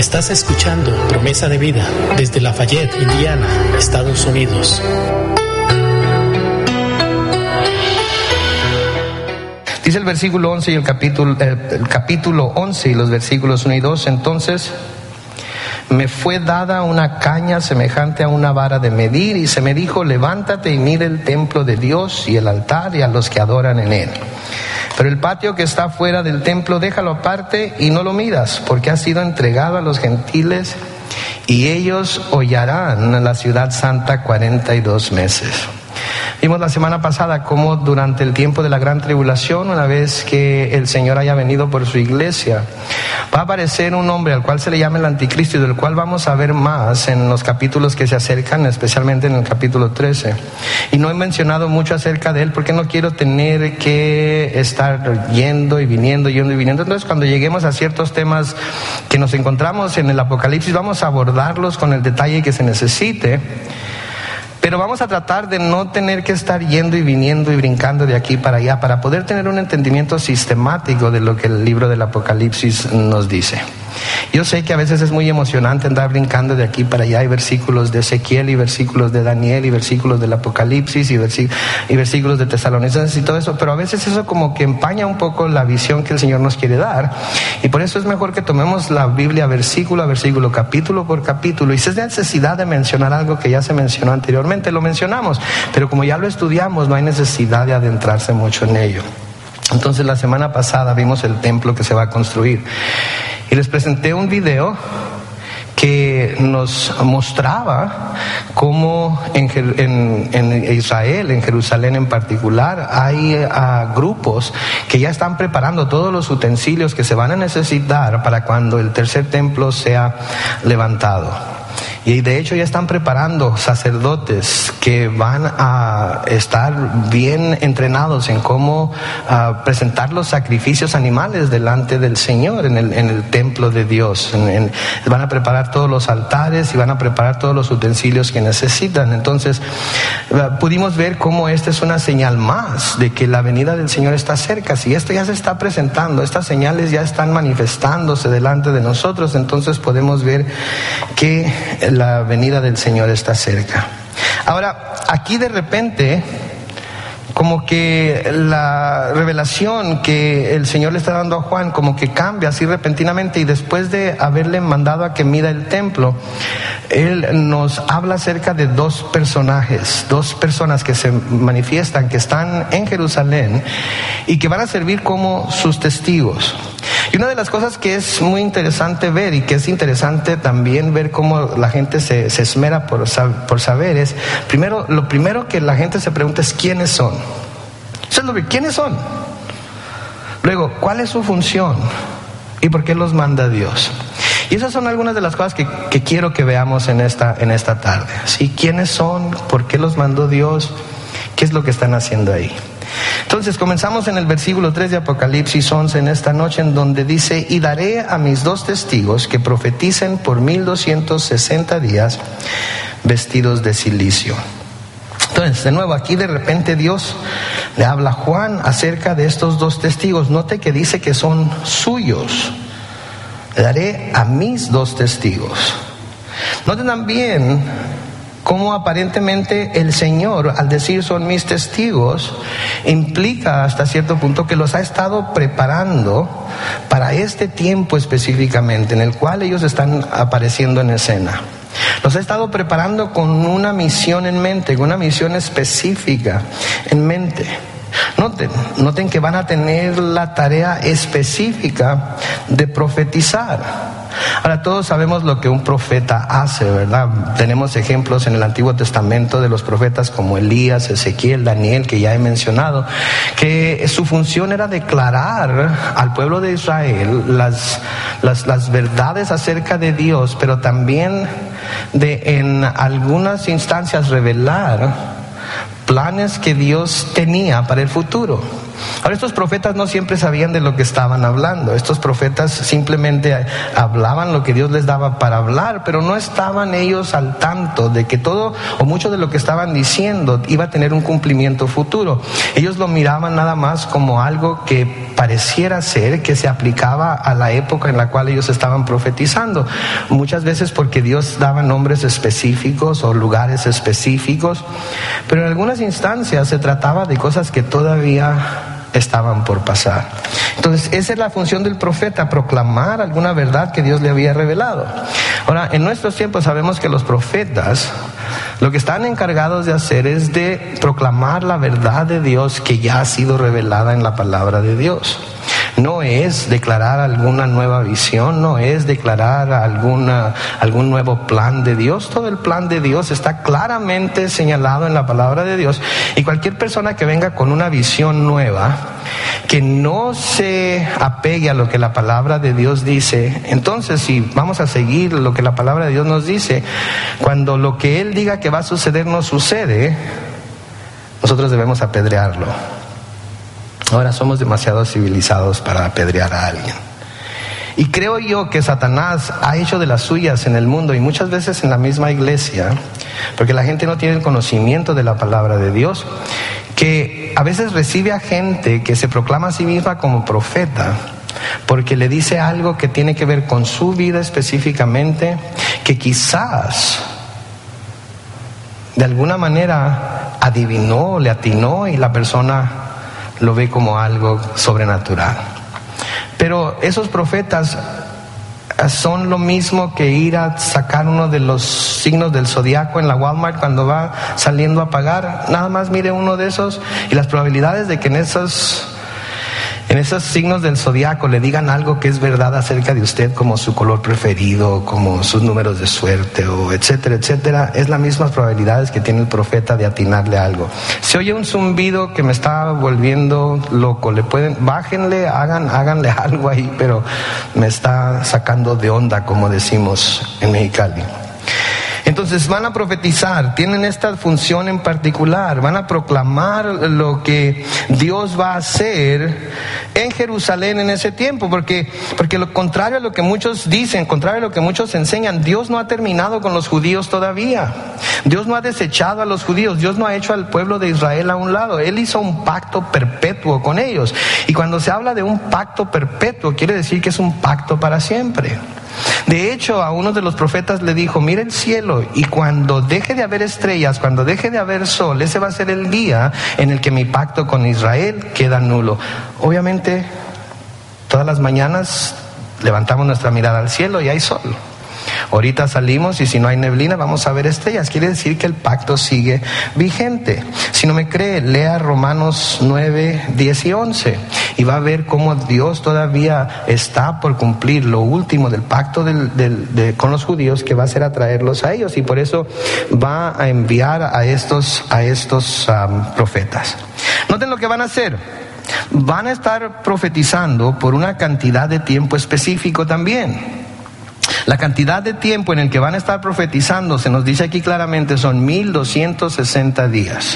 Estás escuchando Promesa de Vida desde Lafayette, Indiana, Estados Unidos. Dice el versículo 11 y el capítulo 11 y los versículos 1 y 2. Entonces me fue dada una caña semejante a una vara de medir, y se me dijo: levántate y mide el templo de Dios y el altar y a los que adoran en él. Pero el patio que está fuera del templo déjalo aparte y no lo midas, porque ha sido entregado a los gentiles y ellos hollarán la ciudad santa 42 meses. Vimos la semana pasada cómo durante el tiempo de la gran tribulación, una vez que el Señor haya venido por su iglesia, va a aparecer un hombre al cual se le llama el anticristo, y del cual vamos a ver más en los capítulos que se acercan, especialmente en el capítulo 13. Y no he mencionado mucho acerca de él porque no quiero tener que estar yendo y viniendo. Entonces, cuando lleguemos a ciertos temas que nos encontramos en el Apocalipsis, vamos a abordarlos con el detalle que se necesite. Pero vamos a tratar de no tener que estar yendo y viniendo y brincando de aquí para allá, para poder tener un entendimiento sistemático de lo que el libro del Apocalipsis nos dice. Yo sé que a veces es muy emocionante andar brincando de aquí para allá. Hay versículos de Ezequiel y versículos de Daniel y versículos del Apocalipsis y versículos de Tesalonicenses y todo eso, pero a veces eso como que empaña un poco la visión que el Señor nos quiere dar, y por eso es mejor que tomemos la Biblia versículo a versículo, capítulo por capítulo. Y si es necesidad de mencionar algo que ya se mencionó anteriormente, lo mencionamos, pero como ya lo estudiamos, no hay necesidad de adentrarse mucho en ello. Entonces, la semana pasada vimos el templo que se va a construir y les presenté un video que nos mostraba cómo en Israel, en Jerusalén en particular, hay grupos que ya están preparando todos los utensilios que se van a necesitar para cuando el tercer templo sea levantado. Y de hecho ya están preparando sacerdotes que van a estar bien entrenados en cómo presentar los sacrificios animales delante del Señor en el templo de Dios. Van a preparar todos los altares y van a preparar todos los utensilios que necesitan. Entonces pudimos ver cómo esta es una señal más de que la venida del Señor está cerca. Si esto ya se está presentando, estas señales ya están manifestándose delante de nosotros, entonces podemos ver que la venida del Señor está cerca. Ahora, aquí de repente, como que la revelación que el Señor le está dando a Juan como que cambia así repentinamente, y después de haberle mandado a que mida el templo, Él nos habla acerca de dos personas que se manifiestan, que están en Jerusalén y que van a servir como sus testigos. Y una de las cosas que es muy interesante ver, y que es interesante también ver cómo la gente se esmera por saber, es lo primero que la gente se pregunta es ¿quiénes son? ¿Quiénes son? Luego, ¿cuál es su función? ¿Y por qué los manda Dios? Y esas son algunas de las cosas que quiero que veamos en esta tarde. ¿Sí? ¿Quiénes son? ¿Por qué los mandó Dios? ¿Qué es lo que están haciendo ahí? Entonces comenzamos en el versículo 3 de Apocalipsis 11 en esta noche, en donde dice: y daré a mis dos testigos que profeticen por 1260 días vestidos de cilicio. Entonces, de nuevo, aquí de repente Dios le habla a Juan acerca de estos dos testigos. Note que dice que son suyos. Le daré a mis dos testigos. Noten también cómo aparentemente el Señor, al decir son mis testigos, implica hasta cierto punto que los ha estado preparando para este tiempo específicamente en el cual ellos están apareciendo en escena. Los ha estado preparando con una misión en mente, con una misión específica en mente. Noten que van a tener la tarea específica de profetizar. Ahora, todos sabemos lo que un profeta hace, ¿verdad? Tenemos ejemplos en el Antiguo Testamento de los profetas como Elías, Ezequiel, Daniel, que ya he mencionado, que su función era declarar al pueblo de Israel las verdades acerca de Dios, pero también en algunas instancias revelar planes que Dios tenía para el futuro. Ahora, estos profetas no siempre sabían de lo que estaban hablando. Estos profetas simplemente hablaban lo que Dios les daba para hablar, pero no estaban ellos al tanto de que todo o mucho de lo que estaban diciendo iba a tener un cumplimiento futuro. Ellos lo miraban nada más como algo que pareciera ser que se aplicaba a la época en la cual ellos estaban profetizando. Muchas veces porque Dios daba nombres específicos o lugares específicos, pero en algunas instancias se trataba de cosas que todavía estaban por pasar. Entonces, esa es la función del profeta, proclamar alguna verdad que Dios le había revelado. Ahora, en nuestros tiempos sabemos que los profetas lo que están encargados de hacer es de proclamar la verdad de Dios que ya ha sido revelada en la palabra de Dios. No es declarar alguna nueva visión, no es declarar algún nuevo plan de Dios. Todo el plan de Dios está claramente señalado en la palabra de Dios. Y cualquier persona que venga con una visión nueva, que no se apegue a lo que la palabra de Dios dice, entonces si vamos a seguir lo que la palabra de Dios nos dice, cuando lo que Él diga que va a suceder no sucede, nosotros debemos apedrearlo. Ahora somos demasiado civilizados para apedrear a alguien. Y creo yo que Satanás ha hecho de las suyas en el mundo y muchas veces en la misma iglesia, porque la gente no tiene el conocimiento de la palabra de Dios, que a veces recibe a gente que se proclama a sí misma como profeta, porque le dice algo que tiene que ver con su vida específicamente, que quizás de alguna manera adivinó, le atinó y la persona lo ve como algo sobrenatural. Pero esos profetas son lo mismo que ir a sacar uno de los signos del zodiaco en la Walmart cuando va saliendo a pagar. Nada más mire uno de esos y las probabilidades de que en esos signos del zodiaco le digan algo que es verdad acerca de usted, como su color preferido, como sus números de suerte, o etcétera, etcétera, es las mismas probabilidades que tiene el profeta de atinarle algo. Se oye un zumbido que me está volviendo loco, bájenle, háganle algo ahí, pero me está sacando de onda, como decimos en Mexicali. Entonces van a profetizar, tienen esta función en particular, van a proclamar lo que Dios va a hacer en Jerusalén en ese tiempo, porque lo contrario a lo que muchos dicen, contrario a lo que muchos enseñan, Dios no ha terminado con los judíos todavía. Dios no ha desechado a los judíos, Dios no ha hecho al pueblo de Israel a un lado. Él hizo un pacto perpetuo con ellos. Y cuando se habla de un pacto perpetuo, quiere decir que es un pacto para siempre. De hecho, a uno de los profetas le dijo: mira el cielo, y cuando deje de haber estrellas, cuando deje de haber sol, ese va a ser el día en el que mi pacto con Israel queda nulo. Obviamente, todas las mañanas levantamos nuestra mirada al cielo y hay sol. Ahorita salimos y si no hay neblina vamos a ver estrellas. Quiere decir que el pacto sigue vigente. Si no me cree, lea Romanos 9, 10 y 11 y va a ver cómo Dios todavía está por cumplir lo último del pacto con los judíos, que va a ser atraerlos a ellos, y por eso va a enviar a estos profetas. Noten lo que van a hacer. Van a estar profetizando por una cantidad de tiempo específico también. La cantidad de tiempo en el que van a estar profetizando, se nos dice aquí claramente, son 1260 días.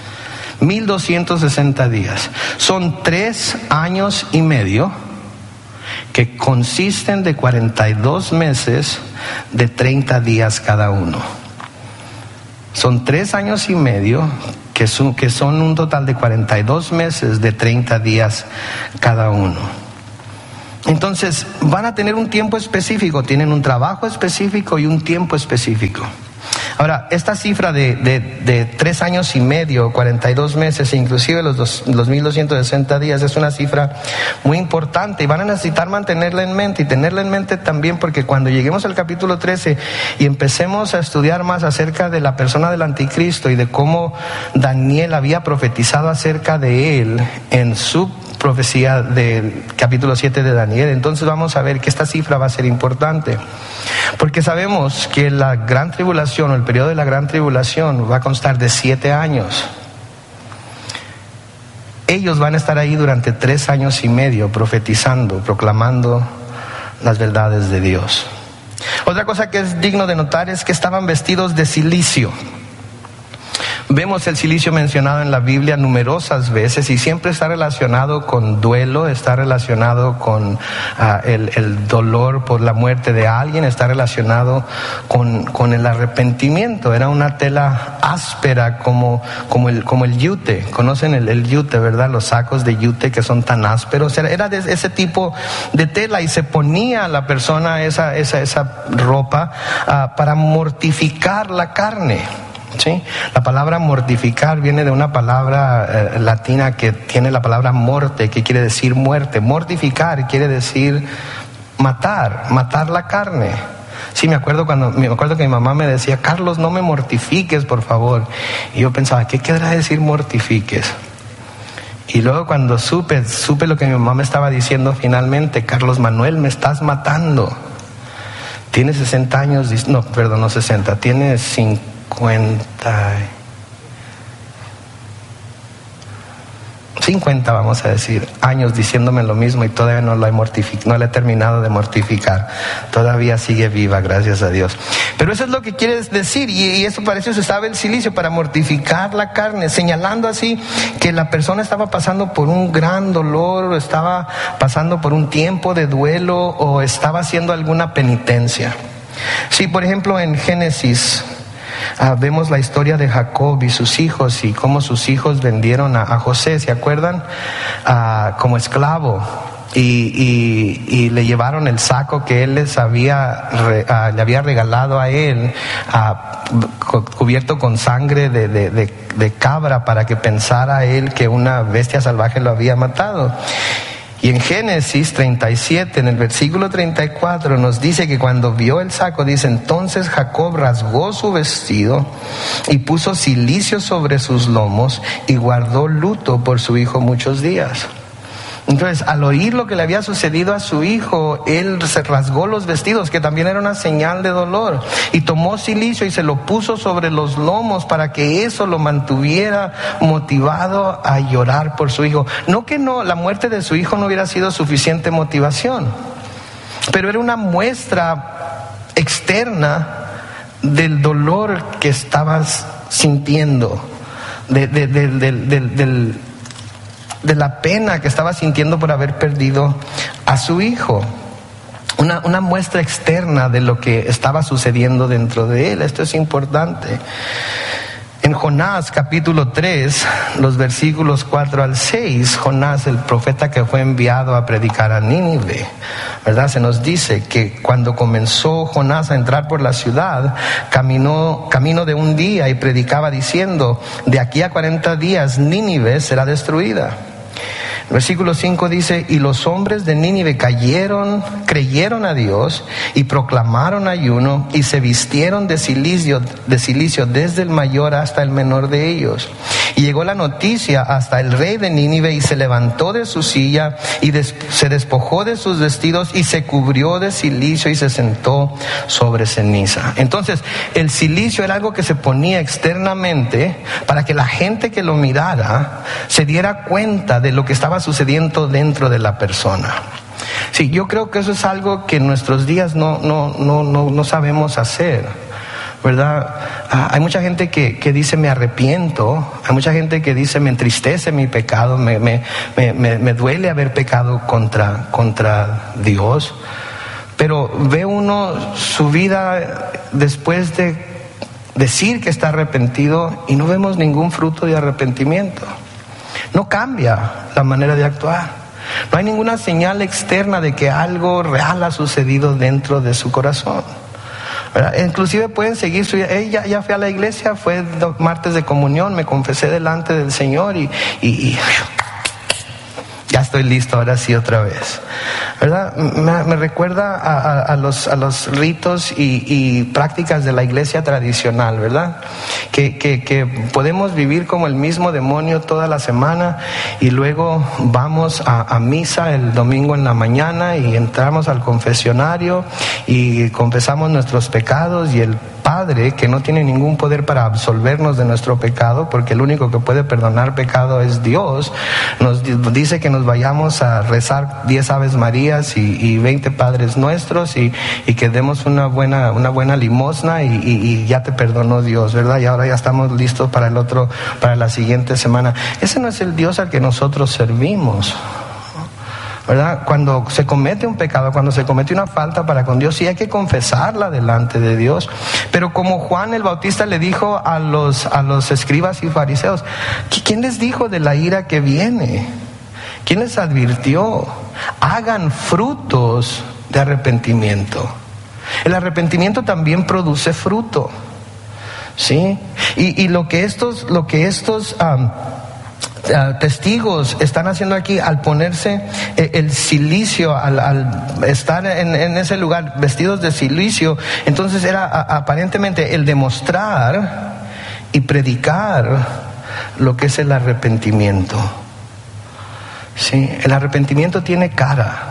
1260 días. Son 3 años y medio que consisten de 42 meses de 30 días cada uno. Son 3 años y medio que son un total de 42 meses de 30 días cada uno. Entonces van a tener un tiempo específico, tienen un trabajo específico y un tiempo específico. Ahora, esta cifra de 3 años y medio, 42 meses e inclusive los 1260 días es una cifra muy importante y van a necesitar mantenerla en mente, y tenerla en mente también porque cuando lleguemos al capítulo 13 y empecemos a estudiar más acerca de la persona del anticristo y de cómo Daniel había profetizado acerca de él en su profecía del capítulo 7 de Daniel, entonces vamos a ver que esta cifra va a ser importante, porque sabemos que la gran tribulación o el periodo de la gran tribulación va a constar de 7 años. Ellos van a estar ahí durante 3 años y medio profetizando, proclamando las verdades de Dios. Otra cosa que es digno de notar es que estaban vestidos de cilicio. Vemos el cilicio mencionado en la Biblia numerosas veces y siempre está relacionado con duelo, está relacionado con el dolor por la muerte de alguien, está relacionado con el arrepentimiento. Era una tela áspera como el yute. ¿Conocen el yute, verdad? Los sacos de yute que son tan ásperos. Era de ese tipo de tela y se ponía a la persona esa ropa para mortificar la carne. ¿Sí? La palabra mortificar viene de una palabra latina que tiene la palabra morte, que quiere decir muerte. Mortificar quiere decir matar la carne. Sí, me acuerdo que mi mamá me decía: Carlos, no me mortifiques, por favor. Y yo pensaba, ¿qué querrá decir mortifiques? Y luego cuando supe lo que mi mamá me estaba diciendo finalmente: Carlos Manuel, me estás matando. Tienes 60 años, no 60, tienes 50 vamos a decir, años diciéndome lo mismo y todavía no la he terminado de mortificar. Todavía sigue viva, gracias a Dios. Pero eso es lo que quiere decir, y eso para eso se usaba el cilicio, para mortificar la carne, señalando así que la persona estaba pasando por un gran dolor, o estaba pasando por un tiempo de duelo, o estaba haciendo alguna penitencia. Sí, por ejemplo, en Génesis vemos la historia de Jacob y sus hijos, y cómo sus hijos vendieron a José, ¿se acuerdan? Como esclavo, y le llevaron el saco que él le había regalado a él, cubierto con sangre de cabra, para que pensara él que una bestia salvaje lo había matado. Y en Génesis 37, en el versículo 34, nos dice que cuando vio el saco, dice: entonces Jacob rasgó su vestido y puso cilicio sobre sus lomos y guardó luto por su hijo muchos días. Entonces, al oír lo que le había sucedido a su hijo, él se rasgó los vestidos, que también era una señal de dolor, y tomó cilicio y se lo puso sobre los lomos para que eso lo mantuviera motivado a llorar por su hijo. No que la muerte de su hijo no hubiera sido suficiente motivación, pero era una muestra externa del dolor que estabas sintiendo, de la pena que estaba sintiendo por haber perdido a su hijo. Una muestra externa de lo que estaba sucediendo dentro de él. Esto es importante. En Jonás capítulo 3, los versículos 4 al 6, Jonás, el profeta que fue enviado a predicar a Nínive, ¿verdad? Se nos dice que cuando comenzó Jonás a entrar por la ciudad, caminó camino de un día y predicaba diciendo: de aquí a 40 días Nínive será destruida. Versículo 5 dice: y los hombres de Nínive creyeron a Dios y proclamaron ayuno y se vistieron de silicio desde el mayor hasta el menor de ellos. Y llegó la noticia hasta el rey de Nínive, y se levantó de su silla y se despojó de sus vestidos y se cubrió de silicio y se sentó sobre ceniza. Entonces, el silicio era algo que se ponía externamente para que la gente que lo mirara se diera cuenta de lo que estaba sucediendo dentro de la persona. Sí, yo creo que eso es algo que en nuestros días no sabemos hacer, ¿verdad? Hay mucha gente que dice: me arrepiento. Hay mucha gente que dice: me entristece mi pecado, me duele haber pecado contra Dios. Pero ve uno su vida después de decir que está arrepentido y no vemos ningún fruto de arrepentimiento. No cambia la manera de actuar. No hay ninguna señal externa de que algo real ha sucedido dentro de su corazón, ¿verdad? Inclusive pueden seguir su vida. Ya fui a la iglesia, fue martes de comunión, me confesé delante del Señor y ya estoy listo, ahora sí otra vez, ¿verdad? Me recuerda a los ritos y prácticas de la iglesia tradicional, ¿verdad? Que podemos vivir como el mismo demonio toda la semana, y luego vamos a misa el domingo en la mañana y entramos al confesionario y confesamos nuestros pecados, y el Padre que no tiene ningún poder para absolvernos de nuestro pecado, porque el único que puede perdonar pecado es Dios, nos dice que nos vayamos a rezar 10 Aves Marías y 20 Padres Nuestros y que demos una buena limosna y ya te perdonó Dios, ¿verdad? Y ahora ya estamos listos para la siguiente semana. Ese no es el Dios al que nosotros servimos, ¿verdad? Cuando se comete un pecado, cuando se comete una falta para con Dios, sí hay que confesarla delante de Dios. Pero como Juan el Bautista le dijo a los escribas y fariseos, ¿quién les dijo de la ira que viene? ¿Quién les advirtió? Hagan frutos de arrepentimiento. El arrepentimiento también produce fruto, ¿sí? Y lo que estos testigos están haciendo aquí al ponerse el cilicio, al estar en ese lugar vestidos de cilicio, entonces era aparentemente el demostrar y predicar lo que es el arrepentimiento. Sí, el arrepentimiento tiene cara.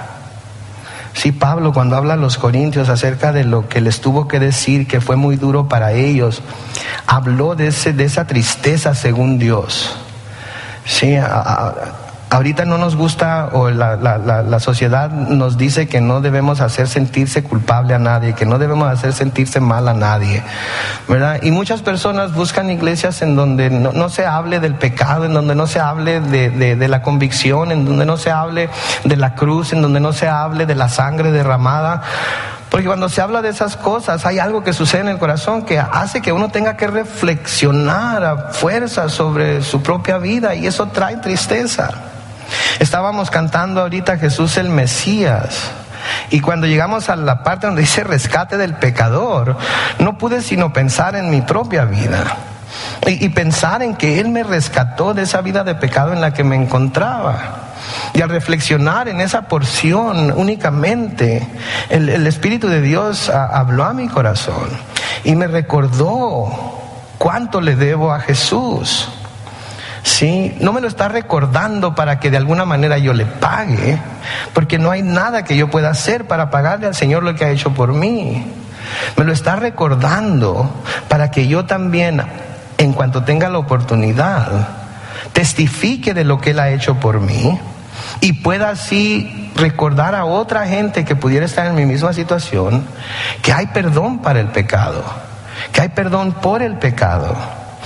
Sí, Pablo, cuando habla a los corintios acerca de lo que les tuvo que decir, que fue muy duro para ellos, habló de esa tristeza según Dios. Sí, ahorita no nos gusta, o la sociedad nos dice que no debemos hacer sentirse culpable a nadie, que no debemos hacer sentirse mal a nadie, ¿verdad? Y muchas personas buscan iglesias en donde no se hable del pecado, en donde no se hable de la convicción, en donde no se hable de la cruz, en donde no se hable de la sangre derramada. Porque cuando se habla de esas cosas, hay algo que sucede en el corazón que hace que uno tenga que reflexionar a fuerza sobre su propia vida, y eso trae tristeza. Estábamos cantando ahorita Jesús el Mesías, y cuando llegamos a la parte donde dice rescate del pecador, no pude sino pensar en mi propia vida y pensar en que Él me rescató de esa vida de pecado en la que me encontraba. Y al reflexionar en esa porción únicamente, el Espíritu de Dios habló a mi corazón y me recordó cuánto le debo a Jesús. Sí, no me lo está recordando para que de alguna manera yo le pague, porque no hay nada que yo pueda hacer para pagarle al Señor lo que ha hecho por mí. Me lo está recordando para que yo también, en cuanto tenga la oportunidad, testifique de lo que Él ha hecho por mí y pueda así recordar a otra gente que pudiera estar en mi misma situación que hay perdón para el pecado, que hay perdón por el pecado,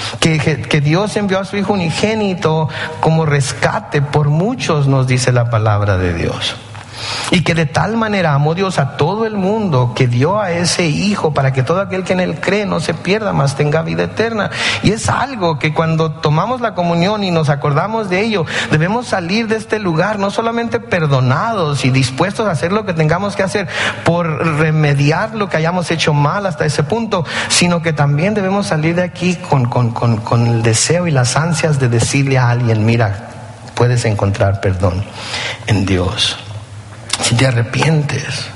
que Dios envió a su Hijo unigénito como rescate por muchos, nos dice la palabra de Dios. Y que de tal manera amó Dios a todo el mundo que dio a ese Hijo para que todo aquel que en Él cree no se pierda, mas tenga vida eterna. Y es algo que cuando tomamos la comunión y nos acordamos de ello, debemos salir de este lugar no solamente perdonados y dispuestos a hacer lo que tengamos que hacer por remediar lo que hayamos hecho mal hasta ese punto, sino que también debemos salir de aquí con el deseo y las ansias de decirle a alguien: mira, puedes encontrar perdón en Dios si te arrepientes.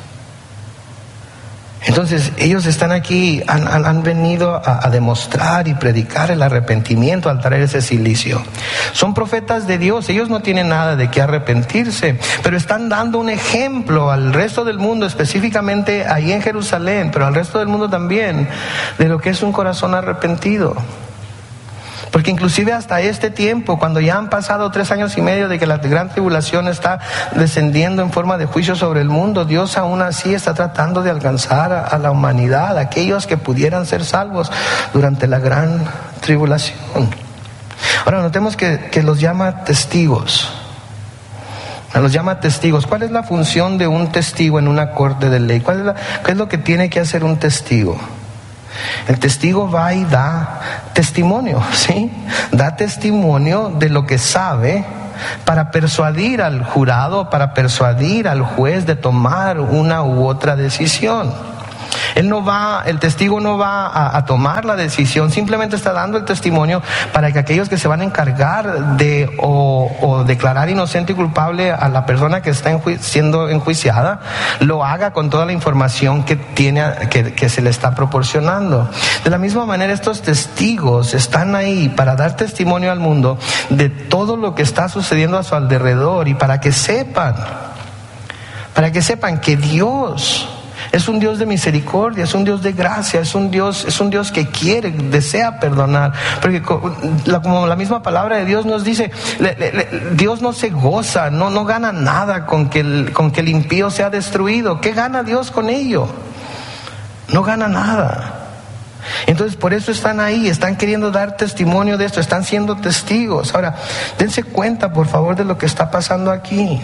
Entonces ellos están aquí, han venido a demostrar y predicar el arrepentimiento al traer ese cilicio. Son profetas de Dios, ellos no tienen nada de qué arrepentirse, pero están dando un ejemplo al resto del mundo, específicamente ahí en Jerusalén, pero al resto del mundo también, de lo que es un corazón arrepentido. Porque inclusive hasta este tiempo, cuando ya han pasado 3 años y medio de que la gran tribulación está descendiendo en forma de juicio sobre el mundo, Dios aún así está tratando de alcanzar a la humanidad, a aquellos que pudieran ser salvos durante la gran tribulación. Ahora notemos que los llama testigos. Los llama testigos. ¿Cuál es la función de un testigo en una corte de ley? ¿Qué es lo que tiene que hacer un testigo? El testigo va y da testimonio, ¿sí? Da testimonio de lo que sabe para persuadir al jurado, para persuadir al juez de tomar una u otra decisión. El testigo no va a tomar la decisión, simplemente está dando el testimonio para que aquellos que se van a encargar de o declarar inocente y culpable a la persona que está siendo enjuiciada, lo haga con toda la información que tiene, que se le está proporcionando. De la misma manera, estos testigos están ahí para dar testimonio al mundo de todo lo que está sucediendo a su alrededor, y para que sepan que Dios Es un Dios de misericordia, es un Dios de gracia, es un Dios que quiere, desea perdonar. Porque como la misma palabra de Dios nos dice, Dios no se goza, no gana nada con que el impío sea destruido. ¿Qué gana Dios con ello? No gana nada. Entonces por eso están ahí, están queriendo dar testimonio de esto, están siendo testigos. Ahora, dense cuenta por favor de lo que está pasando aquí.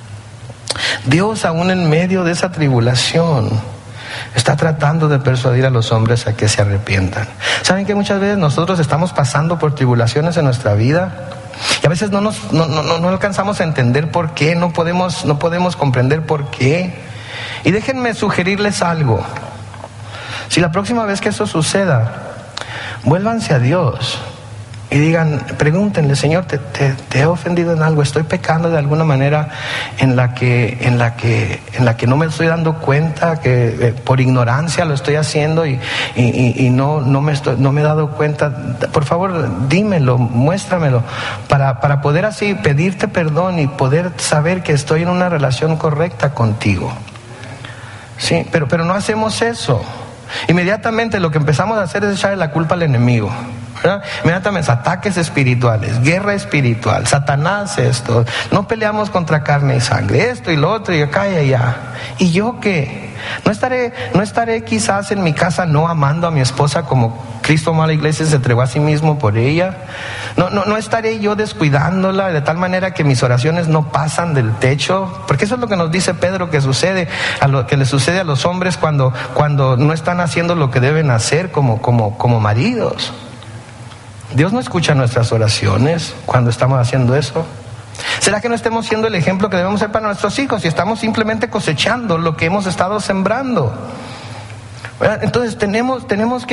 Dios, aún en medio de esa tribulación, está tratando de persuadir a los hombres a que se arrepientan. ¿Saben que muchas veces nosotros estamos pasando por tribulaciones en nuestra vida? Y a veces no alcanzamos a entender por qué, no podemos comprender por qué. Y déjenme sugerirles algo. Si la próxima vez que eso suceda, vuélvanse a Dios y digan, pregúntenle, Señor, ¿te he ofendido en algo? ¿Estoy pecando de alguna manera en la que no me estoy dando cuenta, que por ignorancia lo estoy haciendo y no me he dado cuenta? Por favor, dímelo, muéstramelo, para poder así pedirte perdón y poder saber que estoy en una relación correcta contigo. Sí, pero no hacemos eso. Inmediatamente lo que empezamos a hacer es echarle la culpa al enemigo, ¿verdad? Inmediatamente ataques espirituales, guerra espiritual, Satanás esto, no peleamos contra carne y sangre, esto y lo otro y acá y allá. ¿Y yo qué? ¿No estaré quizás en mi casa no amando a mi esposa como Cristo amó a la iglesia y se entregó a sí mismo por ella? ¿No estaré yo descuidándola de tal manera que mis oraciones no pasan del techo? Porque eso es lo que nos dice Pedro que le sucede a los hombres cuando no están haciendo lo que deben hacer como maridos. Dios no escucha nuestras oraciones cuando estamos haciendo eso. ¿Será que no estemos siendo el ejemplo que debemos ser para nuestros hijos y estamos simplemente cosechando lo que hemos estado sembrando? Entonces tenemos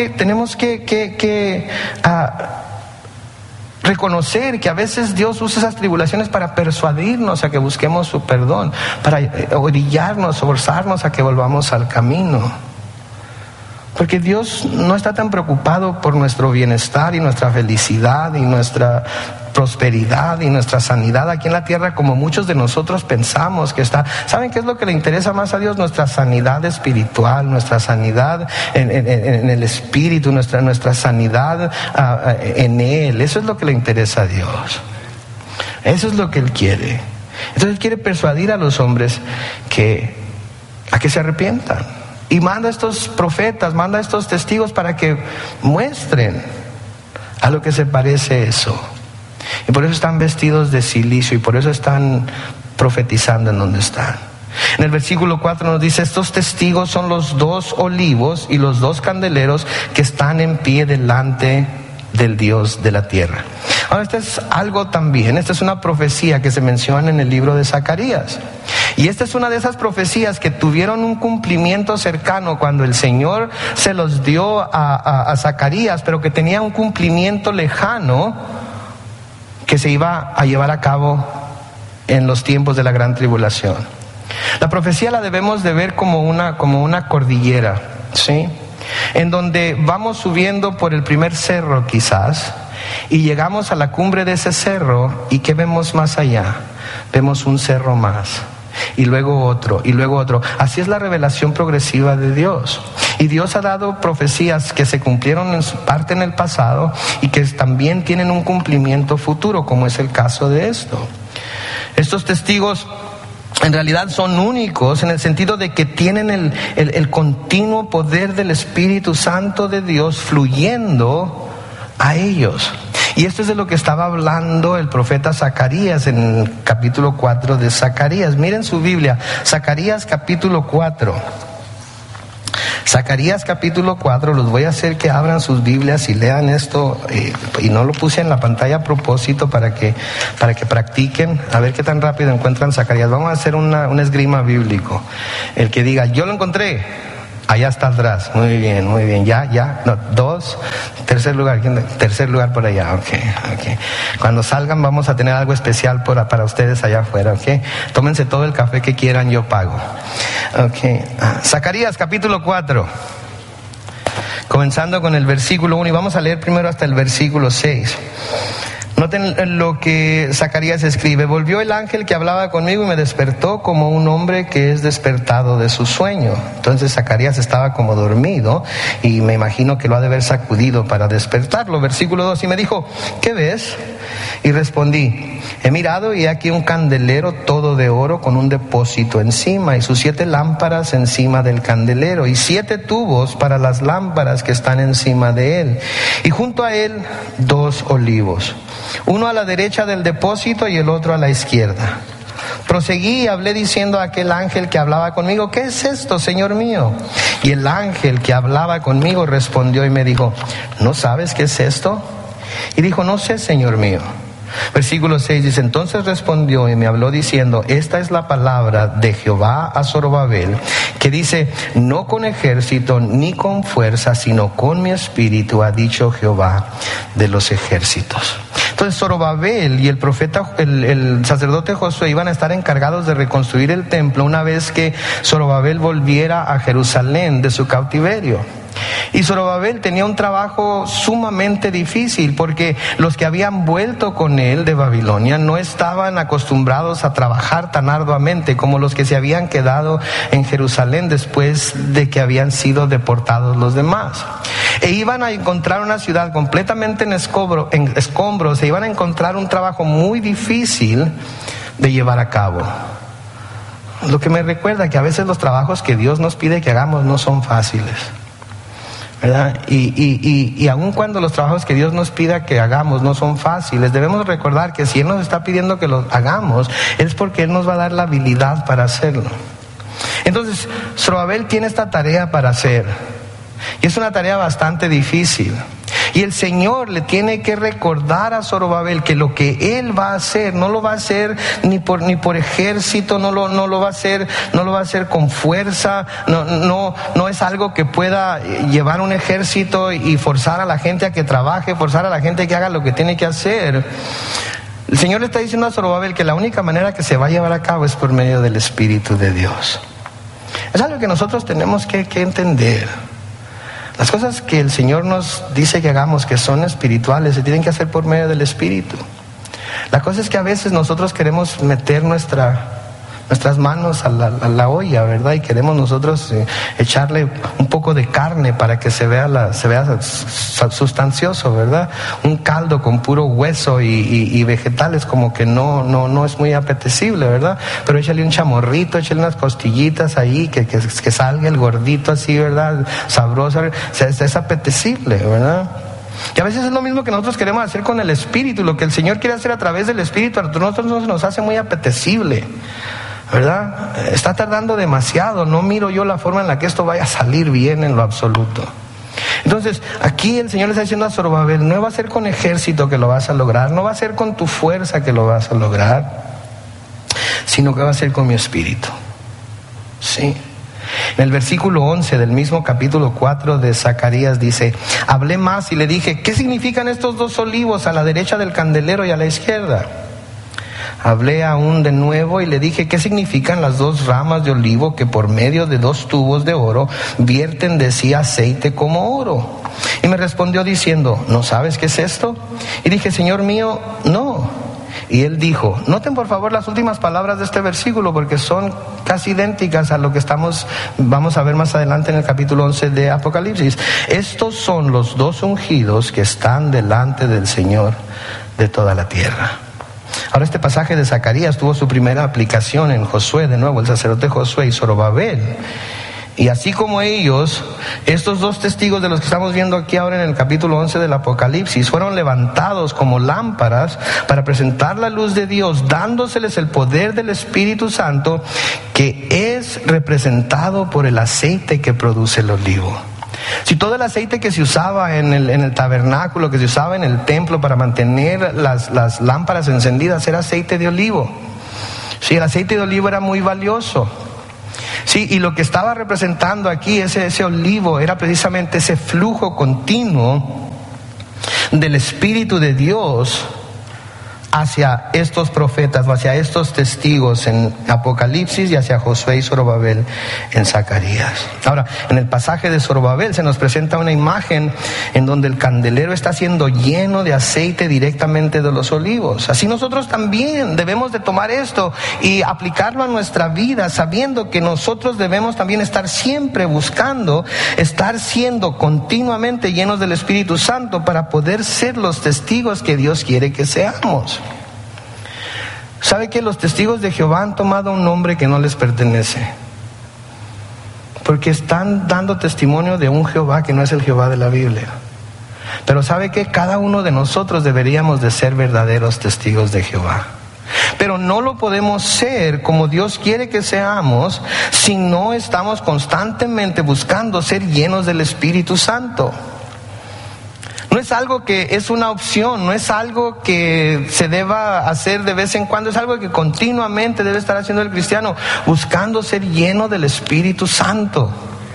que reconocer que a veces Dios usa esas tribulaciones para persuadirnos a que busquemos su perdón, para orillarnos, forzarnos a que volvamos al camino. Porque Dios no está tan preocupado por nuestro bienestar y nuestra felicidad y nuestra prosperidad y nuestra sanidad aquí en la tierra como muchos de nosotros pensamos que está. ¿Saben qué es lo que le interesa más a Dios? Nuestra sanidad espiritual, nuestra sanidad en el espíritu, nuestra sanidad en Él. Eso es lo que le interesa a Dios. Eso es lo que Él quiere. Entonces Él quiere persuadir a los hombres a que se arrepientan. Y manda a estos profetas, manda a estos testigos para que muestren a lo que se parece eso. Y por eso están vestidos de cilicio y por eso están profetizando en donde están. En el versículo 4 nos dice, estos testigos son los 2 olivos y los 2 candeleros que están en pie delante del Dios de la tierra. Ahora, esto es algo también, esta es una profecía que se menciona en el libro de Zacarías. Y esta es una de esas profecías que tuvieron un cumplimiento cercano cuando el Señor se los dio a Zacarías, pero que tenía un cumplimiento lejano que se iba a llevar a cabo en los tiempos de la gran tribulación. La profecía la debemos de ver como una cordillera, ¿sí? En donde vamos subiendo por el primer cerro quizás y llegamos a la cumbre de ese cerro, y ¿qué vemos más allá? Vemos un cerro más y luego otro y luego otro. Así es la revelación progresiva de Dios. Y Dios ha dado profecías que se cumplieron en su parte en el pasado y que también tienen un cumplimiento futuro, como es el caso de esto. Estos testigos en realidad son únicos en el sentido de que tienen el continuo poder del Espíritu Santo de Dios fluyendo a ellos. Y esto es de lo que estaba hablando el profeta Zacarías en el capítulo 4 de Zacarías. Miren su Biblia, Zacarías capítulo 4. Zacarías capítulo 4, los voy a hacer que abran sus Biblias y lean esto, y no lo puse en la pantalla a propósito para que practiquen, a ver qué tan rápido encuentran Zacarías. Vamos a hacer un esgrima bíblico. El que diga, yo lo encontré, allá está atrás. Muy bien, ya, no, 2, tercer lugar por allá, ok. Cuando salgan vamos a tener algo especial para ustedes allá afuera, ok. Tómense todo el café que quieran, yo pago. Ok, Zacarías capítulo 4, comenzando con el versículo 1, y vamos a leer primero hasta el versículo 6. Noten lo que Zacarías escribe. Volvió el ángel que hablaba conmigo y me despertó como un hombre que es despertado de su sueño. Entonces Zacarías estaba como dormido y me imagino que lo ha de haber sacudido para despertarlo. Versículo 2, y me dijo, ¿qué ves? Y respondí, he mirado y aquí un candelero todo de oro con un depósito encima y sus 7 lámparas encima del candelero y 7 tubos para las lámparas que están encima de él. Y junto a él 2 olivos, uno a la derecha del depósito y el otro a la izquierda. Proseguí y hablé diciendo a aquel ángel que hablaba conmigo, ¿qué es esto, Señor mío? Y el ángel que hablaba conmigo respondió y me dijo, ¿no sabes qué es esto? Y dijo, no sé, Señor mío. Versículo 6 dice, entonces respondió y me habló diciendo, esta es la palabra de Jehová a Zorobabel, que dice, no con ejército ni con fuerza, sino con mi espíritu, ha dicho Jehová de los ejércitos. Entonces Zorobabel y el profeta, el sacerdote Josué iban a estar encargados de reconstruir el templo una vez que Zorobabel volviera a Jerusalén de su cautiverio. Y Zorobabel tenía un trabajo sumamente difícil porque los que habían vuelto con él de Babilonia no estaban acostumbrados a trabajar tan arduamente como los que se habían quedado en Jerusalén después de que habían sido deportados los demás. E iban a encontrar una ciudad completamente en escombros, e iban a encontrar un trabajo muy difícil de llevar a cabo. Lo que me recuerda que a veces los trabajos que Dios nos pide que hagamos no son fáciles, ¿verdad? Y aun cuando los trabajos que Dios nos pida que hagamos no son fáciles, debemos recordar que si Él nos está pidiendo que los hagamos, es porque Él nos va a dar la habilidad para hacerlo. Entonces, Zorobabel tiene esta tarea para hacer, y es una tarea bastante difícil. Y el Señor le tiene que recordar a Zorobabel que lo que él va a hacer no lo va a hacer ni por ejército, no lo va a hacer con fuerza, no es algo que pueda llevar un ejército y forzar a la gente a que trabaje, forzar a la gente a que haga lo que tiene que hacer. El Señor le está diciendo a Zorobabel que la única manera que se va a llevar a cabo es por medio del Espíritu de Dios. Es algo que nosotros tenemos que entender. Las cosas que el Señor nos dice que hagamos, que son espirituales, se tienen que hacer por medio del Espíritu. La cosa es que a veces nosotros queremos meter nuestras manos a la olla, ¿verdad? Y queremos nosotros echarle un poco de carne para que se vea sustancioso, ¿verdad? Un caldo con puro hueso y vegetales como que no es muy apetecible, ¿verdad? Pero échale un chamorrito, échale unas costillitas ahí, que salga el gordito así, ¿verdad? Sabroso, es apetecible, ¿verdad? Y a veces es lo mismo que nosotros queremos hacer con el Espíritu. Lo que el Señor quiere hacer a través del Espíritu a nosotros no se nos hace muy apetecible, ¿verdad? Está tardando demasiado. No miro yo la forma en la que esto vaya a salir bien en lo absoluto. Entonces aquí el Señor le está diciendo a Zorobabel, no va a ser con ejército que lo vas a lograr, no va a ser con tu fuerza que lo vas a lograr, sino que va a ser con mi Espíritu. Sí. En el versículo 11 del mismo capítulo 4 de Zacarías dice, hablé más y le dije, ¿qué significan estos 2 olivos a la derecha del candelero y a la izquierda? Hablé aún de nuevo y le dije, ¿qué significan las 2 ramas de olivo que por medio de 2 tubos de oro vierten de sí aceite como oro? Y me respondió diciendo, ¿no sabes qué es esto? Y dije, Señor mío, no. Y él dijo, noten por favor las últimas palabras de este versículo porque son casi idénticas a lo que vamos a ver más adelante en el capítulo 11 de Apocalipsis. Estos son los 2 ungidos que están delante del Señor de toda la tierra. Ahora este pasaje de Zacarías tuvo su primera aplicación en Josué, de nuevo el sacerdote Josué y Zorobabel. Y así como ellos, estos 2 testigos de los que estamos viendo aquí ahora en el capítulo 11 del Apocalipsis, fueron levantados como lámparas para presentar la luz de Dios, dándoseles el poder del Espíritu Santo, que es representado por el aceite que produce el olivo. Si todo el aceite que se usaba en el tabernáculo, que se usaba en el templo para mantener las lámparas encendidas, era aceite de olivo. Sí, el aceite de olivo era muy valioso. Sí, y lo que estaba representando aquí ese olivo era precisamente ese flujo continuo del Espíritu de Dios hacia estos profetas o hacia estos testigos en Apocalipsis y hacia Josué y Zorobabel en Zacarías. Ahora, en el pasaje de Zorobabel se nos presenta una imagen en donde el candelero está siendo lleno de aceite directamente de los olivos. Así nosotros también debemos de tomar esto y aplicarlo a nuestra vida, sabiendo que nosotros debemos también estar siempre buscando, estar siendo continuamente llenos del Espíritu Santo para poder ser los testigos que Dios quiere que seamos. ¿Sabe que los testigos de Jehová han tomado un nombre que no les pertenece? Porque están dando testimonio de un Jehová que no es el Jehová de la Biblia. Pero ¿sabe que cada uno de nosotros deberíamos de ser verdaderos testigos de Jehová? Pero no lo podemos ser como Dios quiere que seamos si no estamos constantemente buscando ser llenos del Espíritu Santo. No es algo que es una opción, no es algo que se deba hacer de vez en cuando, es algo que continuamente debe estar haciendo el cristiano, buscando ser lleno del Espíritu Santo.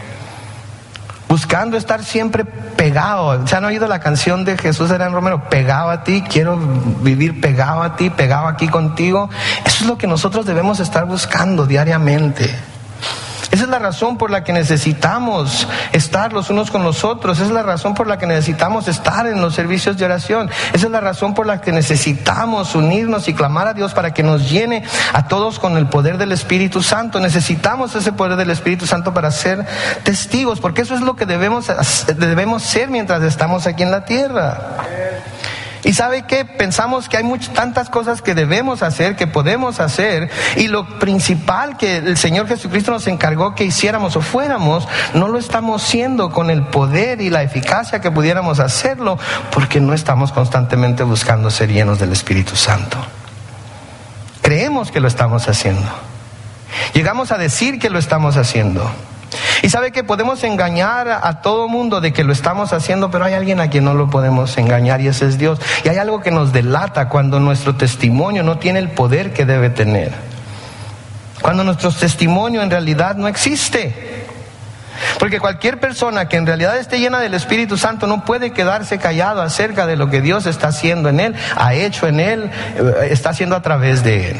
Buscando estar siempre pegado. ¿Se han oído la canción de Jesús Herán Romero? Pegado a ti, quiero vivir pegado a ti, pegado aquí contigo. Eso es lo que nosotros debemos estar buscando diariamente. Esa es la razón por la que necesitamos estar los unos con los otros. Esa es la razón por la que necesitamos estar en los servicios de oración. Esa es la razón por la que necesitamos unirnos y clamar a Dios para que nos llene a todos con el poder del Espíritu Santo. Necesitamos ese poder del Espíritu Santo para ser testigos, porque eso es lo que debemos ser mientras estamos aquí en la tierra. Y ¿sabe qué? Pensamos que hay tantas cosas que debemos hacer, que podemos hacer, y lo principal que el Señor Jesucristo nos encargó que hiciéramos o fuéramos, no lo estamos haciendo con el poder y la eficacia que pudiéramos hacerlo, porque no estamos constantemente buscando ser llenos del Espíritu Santo. Creemos que lo estamos haciendo. Llegamos a decir que lo estamos haciendo. Y sabe que podemos engañar a todo mundo de que lo estamos haciendo, pero hay alguien a quien no lo podemos engañar, y ese es Dios. Y hay algo que nos delata cuando nuestro testimonio no tiene el poder que debe tener. Cuando nuestro testimonio en realidad no existe. Porque cualquier persona que en realidad esté llena del Espíritu Santo no puede quedarse callado acerca de lo que Dios está haciendo en él, ha hecho en él, está haciendo a través de él.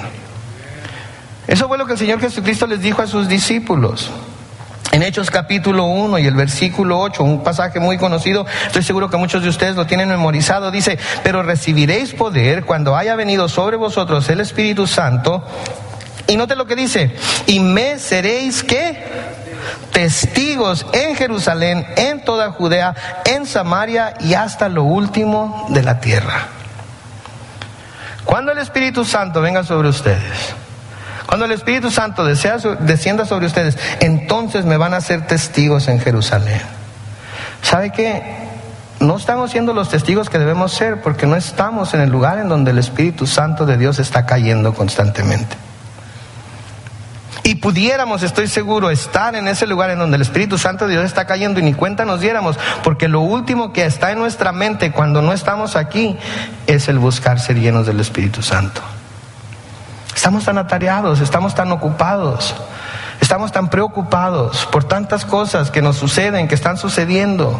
Eso fue lo que el Señor Jesucristo les dijo a sus discípulos. En Hechos capítulo 1 y el versículo 8, un pasaje muy conocido, estoy seguro que muchos de ustedes lo tienen memorizado, dice: pero recibiréis poder cuando haya venido sobre vosotros el Espíritu Santo. Y note lo que dice: y me seréis, ¿qué? Testigos en Jerusalén, en toda Judea, en Samaria y hasta lo último de la tierra. Cuando el Espíritu Santo venga sobre ustedes, cuando el Espíritu Santo descienda sobre ustedes, entonces me van a ser testigos en Jerusalén. ¿Sabe qué? No estamos siendo los testigos que debemos ser, porque no estamos en el lugar en donde el Espíritu Santo de Dios está cayendo constantemente. Y pudiéramos, estoy seguro, estar en ese lugar en donde el Espíritu Santo de Dios está cayendo y ni cuenta nos diéramos, porque lo último que está en nuestra mente cuando no estamos aquí es el buscar ser llenos del Espíritu Santo. Estamos tan atareados, estamos tan ocupados, estamos tan preocupados por tantas cosas que nos suceden, que están sucediendo,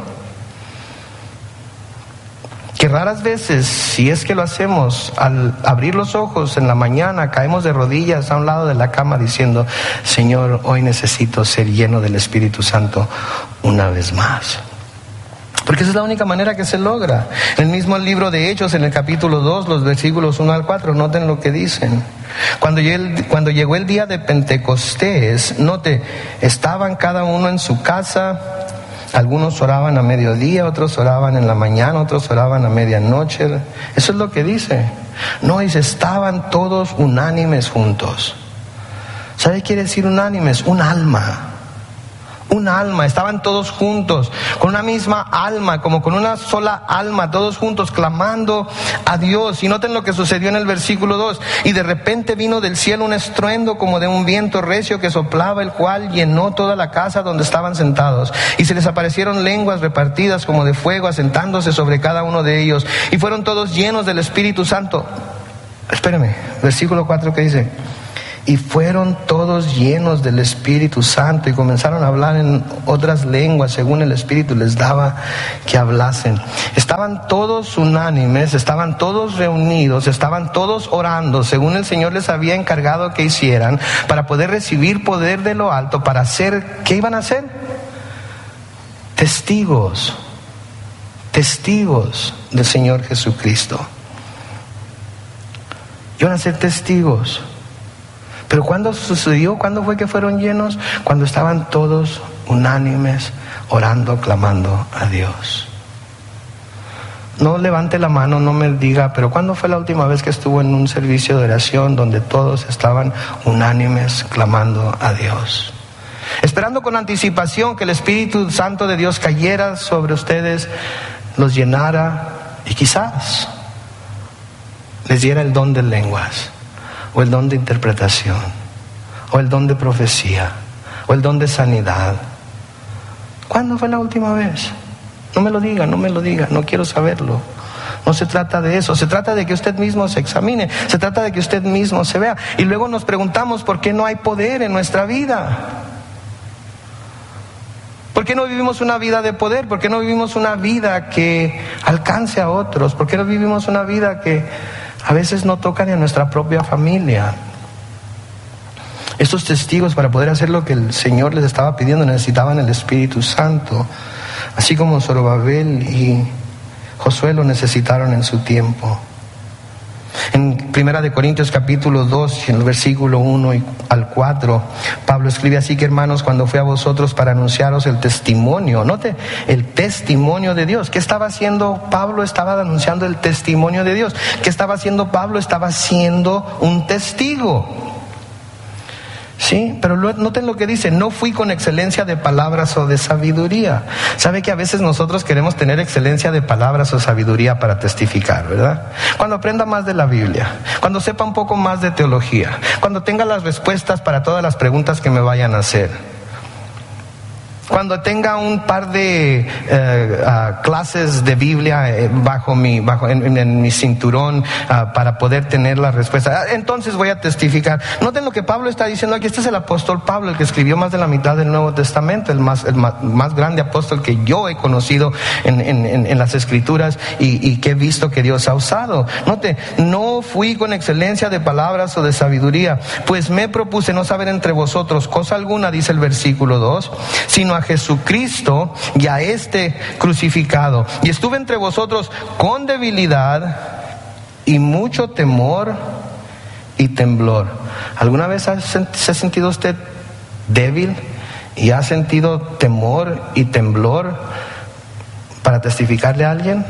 que raras veces, si es que lo hacemos, al abrir los ojos en la mañana, caemos de rodillas a un lado de la cama diciendo: Señor, hoy necesito ser lleno del Espíritu Santo una vez más. Porque esa es la única manera que se logra. En el mismo libro de Hechos, en el capítulo 2, los versículos 1 al 4, noten lo que dicen. Cuando llegó el día de Pentecostés, note, estaban cada uno en su casa. Algunos oraban a mediodía, otros oraban en la mañana, otros oraban a medianoche. Eso es lo que dice. No, dice, estaban todos unánimes juntos. ¿Sabe qué quiere decir unánimes? Un alma. Un alma, estaban todos juntos, con una misma alma, como con una sola alma, todos juntos clamando a Dios. Y noten lo que sucedió en el versículo 2. Y de repente vino del cielo un estruendo como de un viento recio que soplaba, el cual llenó toda la casa donde estaban sentados. Y se les aparecieron lenguas repartidas como de fuego, asentándose sobre cada uno de ellos. Y fueron todos llenos del Espíritu Santo. Espéreme, versículo 4 que dice: Y fueron todos llenos del Espíritu Santo y comenzaron a hablar en otras lenguas según el Espíritu les daba que hablasen. Estaban todos unánimes, estaban todos reunidos, estaban todos orando según el Señor les había encargado que hicieran, para poder recibir poder de lo alto, para hacer, ¿qué iban a hacer? Testigos del Señor Jesucristo. Iban a ser testigos. Pero ¿cuándo sucedió? ¿Cuándo fue que fueron llenos? Cuando estaban todos unánimes, orando, clamando a Dios. No levante la mano, no me diga, pero ¿cuándo fue la última vez que estuvo en un servicio de oración donde todos estaban unánimes, clamando a Dios? Esperando con anticipación que el Espíritu Santo de Dios cayera sobre ustedes, los llenara y quizás les diera el don de lenguas, o el don de interpretación, o el don de profecía, o el don de sanidad. ¿Cuándo fue la última vez? No me lo diga, no quiero saberlo. No se trata de eso, se trata de que usted mismo se examine, se trata de que usted mismo se vea. Y luego nos preguntamos por qué no hay poder en nuestra vida. ¿Por qué no vivimos una vida de poder? ¿Por qué no vivimos una vida que alcance a otros? ¿Por qué no vivimos una vida que a veces no toca ni a nuestra propia familia? Estos testigos, para poder hacer lo que el Señor les estaba pidiendo, necesitaban el Espíritu Santo, así como Zorobabel y Josué lo necesitaron en su tiempo. En 1 Corintios capítulo 2, en el versículo 1 al 4, Pablo escribe así: que hermanos, cuando fui a vosotros para anunciaros el testimonio, note, el testimonio de Dios. ¿Qué estaba haciendo Pablo? Estaba anunciando el testimonio de Dios. ¿Qué estaba haciendo Pablo? Estaba siendo un testigo. Sí, pero noten lo que dice: no fui con excelencia de palabras o de sabiduría. ¿Sabe que a veces nosotros queremos tener excelencia de palabras o sabiduría para testificar, verdad? Cuando aprenda más de la Biblia, cuando sepa un poco más de teología, cuando tenga las respuestas para todas las preguntas que me vayan a hacer, cuando tenga un par de clases de Biblia en mi cinturón para poder tener la respuesta, entonces voy a testificar. Noten lo que Pablo está diciendo aquí. Este es el apóstol Pablo, el que escribió más de la mitad del Nuevo Testamento, el más grande apóstol que yo he conocido en las Escrituras y que he visto que Dios ha usado. Note, no fui con excelencia de palabras o de sabiduría, pues me propuse no saber entre vosotros cosa alguna, dice el versículo 2, sino a Jesucristo y a este crucificado. Y estuve entre vosotros con debilidad y mucho temor y temblor. ¿Alguna vez se ha sentido usted débil y ha sentido temor y temblor para testificarle a alguien?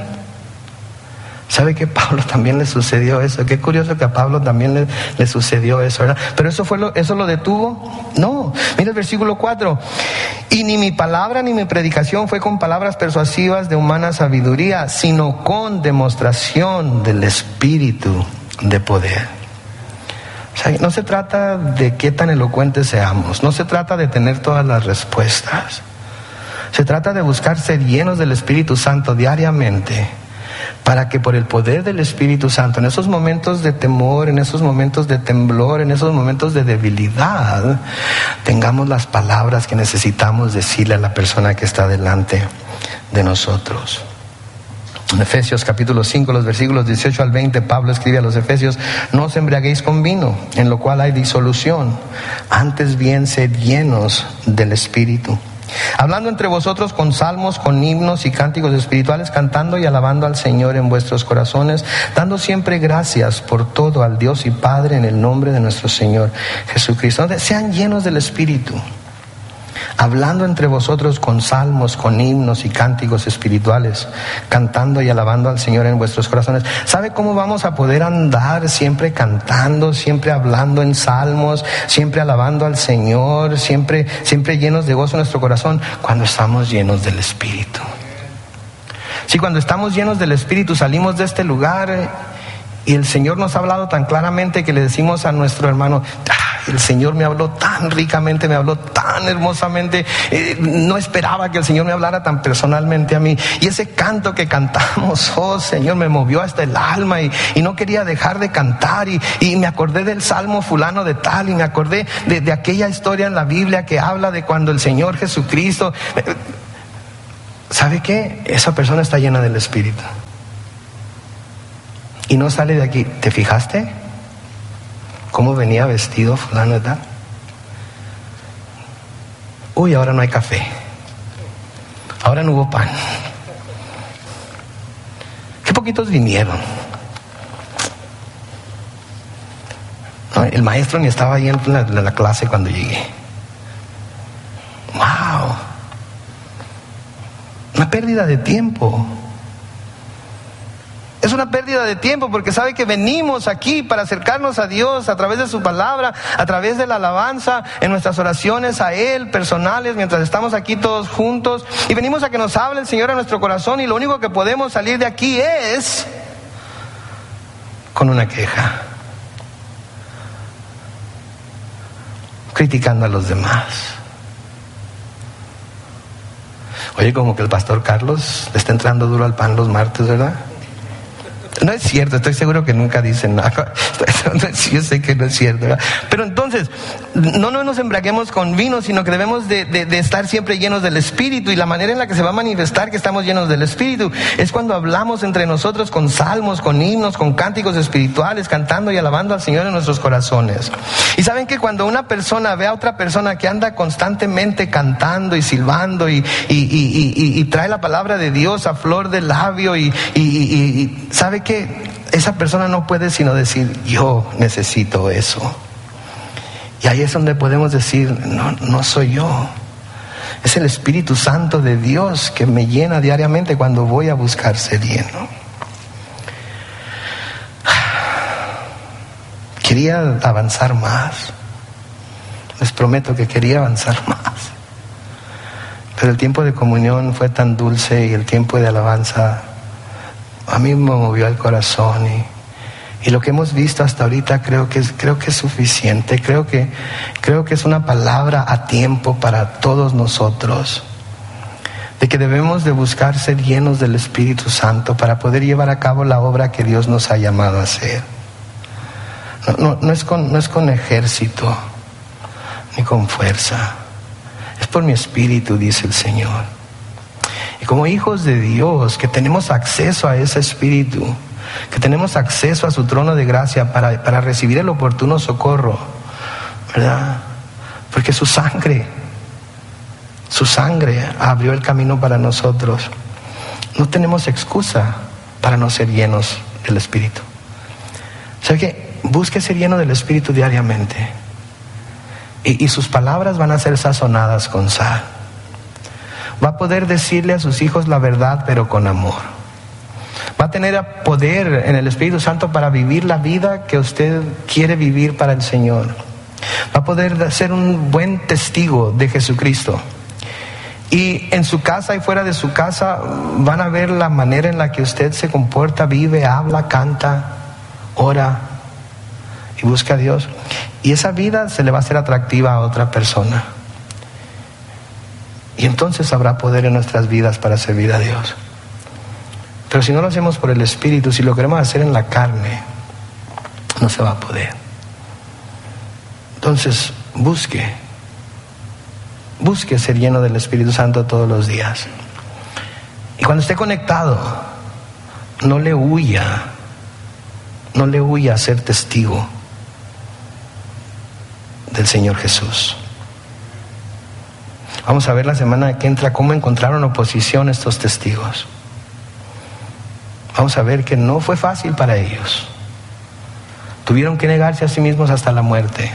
¿Sabe que a Pablo también le sucedió eso? Qué curioso que a Pablo también le sucedió eso, ¿verdad? Pero ¿eso lo detuvo? No. Mira el versículo 4. Y ni mi palabra ni mi predicación fue con palabras persuasivas de humana sabiduría, sino con demostración del Espíritu de poder. O sea, no se trata de qué tan elocuentes seamos, no se trata de tener todas las respuestas. Se trata de buscar ser llenos del Espíritu Santo diariamente, para que por el poder del Espíritu Santo, en esos momentos de temor, en esos momentos de temblor, en esos momentos de debilidad, tengamos las palabras que necesitamos decirle a la persona que está delante de nosotros. En Efesios capítulo 5, los versículos 18 al 20, Pablo escribe a los Efesios: no os embriaguéis con vino, en lo cual hay disolución, antes bien sed llenos del Espíritu, hablando entre vosotros con salmos, con himnos y cánticos espirituales, cantando y alabando al Señor en vuestros corazones, dando siempre gracias por todo al Dios y Padre en el nombre de nuestro Señor Jesucristo. Sean llenos del Espíritu, hablando entre vosotros con salmos, con himnos y cánticos espirituales, cantando y alabando al Señor en vuestros corazones. ¿Sabe cómo vamos a poder andar siempre cantando, siempre hablando en salmos, siempre alabando al Señor, siempre llenos de gozo en nuestro corazón? Cuando estamos llenos del Espíritu. Si cuando estamos llenos del Espíritu salimos de este lugar y el Señor nos ha hablado tan claramente que le decimos a nuestro hermano: el Señor me habló tan ricamente, me habló tan hermosamente. No esperaba que el Señor me hablara tan personalmente a mí. Y ese canto que cantamos, oh Señor, me movió hasta el alma y no quería dejar de cantar. Y me acordé del Salmo fulano de tal, y me acordé de aquella historia en la Biblia que habla de cuando el Señor Jesucristo... ¿Sabe qué? Esa persona está llena del Espíritu. Y no sale de aquí. ¿Te fijaste cómo venía vestido fulano de tal? Uy, ahora no hay café. Ahora no hubo pan. Qué poquitos vinieron. No, el maestro ni estaba ahí en la clase cuando llegué. ¡Wow! Una pérdida de tiempo. Es una pérdida de tiempo porque sabe que venimos aquí para acercarnos a Dios a través de su palabra, a través de la alabanza, en nuestras oraciones a Él, personales, mientras estamos aquí todos juntos. Y venimos a que nos hable el Señor a nuestro corazón, y lo único que podemos salir de aquí es con una queja, criticando a los demás. Oye, como que el pastor Carlos le está entrando duro al pan los martes, ¿verdad? No es cierto, estoy seguro que nunca dicen nada. Yo sé que no es cierto, ¿verdad? Pero entonces, no nos embriaguemos con vino, sino que debemos de estar siempre llenos del Espíritu. Y la manera en la que se va a manifestar que estamos llenos del Espíritu es cuando hablamos entre nosotros con salmos, con himnos, con cánticos espirituales, cantando y alabando al Señor en nuestros corazones. Y saben que cuando una persona ve a otra persona que anda constantemente cantando y silbando y trae la palabra de Dios a flor de labio y sabe que esa persona no puede sino decir, yo necesito eso. Y ahí es donde podemos decir, no soy yo. Es el Espíritu Santo de Dios que me llena diariamente cuando voy a buscar ser lleno. Quería avanzar más. Les prometo que quería avanzar más. Pero el tiempo de comunión fue tan dulce y el tiempo de alabanza a mí me movió el corazón, y lo que hemos visto hasta ahorita creo que es suficiente. Creo que es una palabra a tiempo para todos nosotros, de que debemos de buscar ser llenos del Espíritu Santo para poder llevar a cabo la obra que Dios nos ha llamado a hacer. No es con ejército ni con fuerza, es por mi espíritu, dice el Señor. Y como hijos de Dios, que tenemos acceso a ese Espíritu, que tenemos acceso a su trono de gracia para recibir el oportuno socorro, ¿verdad? Porque su sangre abrió el camino para nosotros. No tenemos excusa para no ser llenos del Espíritu. O sea que busque ser lleno del Espíritu diariamente, y sus palabras van a ser sazonadas con sal. Va a poder decirle a sus hijos la verdad, pero con amor. Va a tener poder en el Espíritu Santo para vivir la vida que usted quiere vivir para el Señor. Va a poder ser un buen testigo de Jesucristo. Y en su casa y fuera de su casa van a ver la manera en la que usted se comporta, vive, habla, canta, ora y busca a Dios. Y esa vida se le va a hacer atractiva a otra persona. Y entonces habrá poder en nuestras vidas para servir a Dios. Pero si no lo hacemos por el Espíritu, si lo queremos hacer en la carne, no se va a poder. Entonces, busque ser lleno del Espíritu Santo todos los días. Y cuando esté conectado, no le huya a ser testigo del Señor Jesús. Vamos a ver la semana que entra cómo encontraron oposición estos testigos. Vamos a ver que no fue fácil para ellos. Tuvieron que negarse a sí mismos hasta la muerte.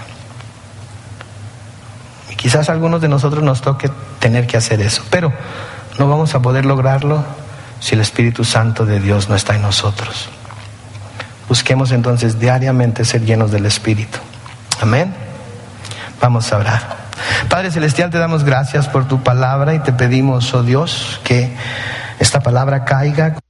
Y quizás a algunos de nosotros nos toque tener que hacer eso, pero no vamos a poder lograrlo si el Espíritu Santo de Dios no está en nosotros. Busquemos entonces diariamente ser llenos del Espíritu. Amén. Vamos a orar. Padre Celestial, te damos gracias por tu palabra y te pedimos, oh Dios, que esta palabra caiga